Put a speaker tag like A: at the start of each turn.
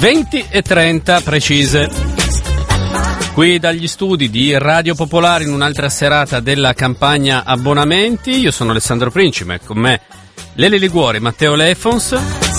A: 20:30 precise. Qui dagli studi di Radio Popolare in un'altra serata della campagna abbonamenti. Io sono Alessandro Principe, con me Lele Liguori, Matteo Lefons.